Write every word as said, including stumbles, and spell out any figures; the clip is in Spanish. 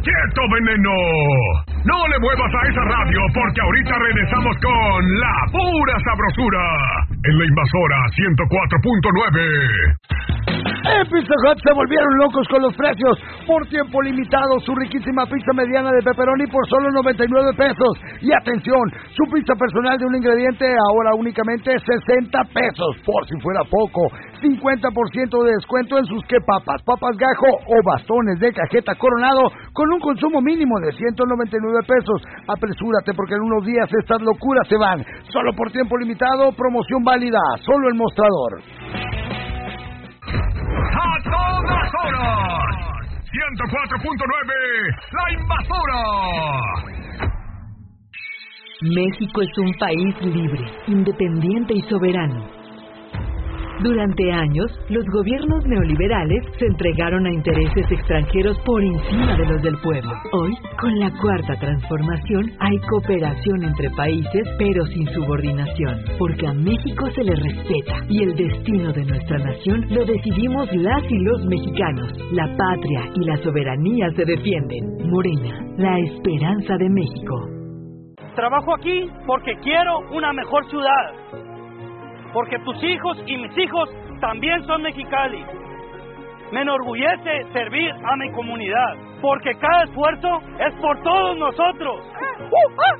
¡Quieto, veneno! No le muevas a esa radio porque ahorita regresamos con la pura sabrosura en la Invasora ciento cuatro punto nueve. En Pizza Hut se volvieron locos con los precios. Por tiempo limitado, su riquísima pizza mediana de pepperoni por solo noventa y nueve pesos. Y atención, su pizza personal de un ingrediente ahora únicamente sesenta pesos. Por si fuera poco, cincuenta por ciento de descuento en sus quepapas, papas gajo o bastones de cajeta Coronado con un consumo mínimo de ciento noventa y nueve pesos. Apresúrate porque en unos días estas locuras se van. Solo por tiempo limitado, promoción válida, solo el mostrador. ¡A todas horas! ciento cuatro punto nueve, La Invasora. México es un país libre, independiente y soberano. Durante años, los gobiernos neoliberales se entregaron a intereses extranjeros por encima de los del pueblo. Hoy, con la cuarta transformación, hay cooperación entre países, pero sin subordinación, porque a México se le respeta y el destino de nuestra nación lo decidimos las y los mexicanos. La patria y la soberanía se defienden. Morena, la esperanza de México. Trabajo aquí porque quiero una mejor ciudad. Porque tus hijos y mis hijos también son Mexicali. Me enorgullece servir a mi comunidad, porque cada esfuerzo es por todos nosotros.